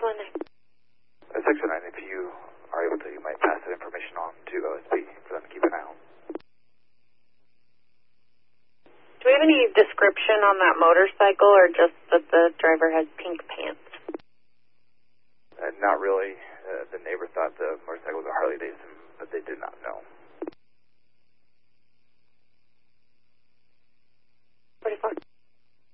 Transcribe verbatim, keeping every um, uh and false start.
one nine. Uh, six one nine, if you are able to, you might pass that information on to O S B for them to keep an eye on. Do we have any description on that motorcycle, or just that the driver has pink pants? Uh, not really. Uh, the neighbor thought the motorcycle was a Harley Davidson, but they did not know.